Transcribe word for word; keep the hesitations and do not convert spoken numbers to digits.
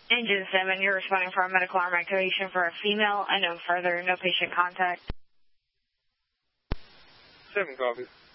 Engine seven, you're responding for a medical arm activation for a female. Unknown further, no patient contact. seven copies.